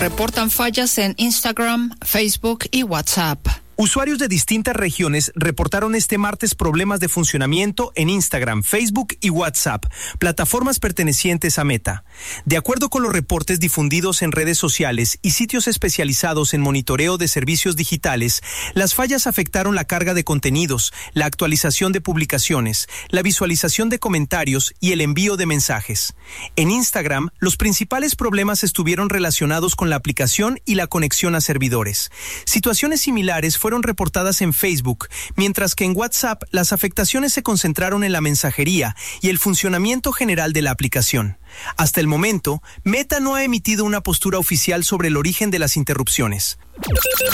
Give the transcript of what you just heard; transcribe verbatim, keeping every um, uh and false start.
reportan fallas en Instagram, Facebook y WhatsApp. Usuarios de distintas regiones reportaron este martes problemas de funcionamiento en Instagram, Facebook y WhatsApp, plataformas pertenecientes a Meta. De acuerdo con los reportes difundidos en redes sociales y sitios especializados en monitoreo de servicios digitales, las fallas afectaron la carga de contenidos, la actualización de publicaciones, la visualización de comentarios y el envío de mensajes. En Instagram, los principales problemas estuvieron relacionados con la aplicación y la conexión a servidores. Situaciones similares fueron fueron reportadas en Facebook, mientras que en WhatsApp las afectaciones se concentraron en la mensajería y el funcionamiento general de la aplicación. Hasta el momento, Meta no ha emitido una postura oficial sobre el origen de las interrupciones.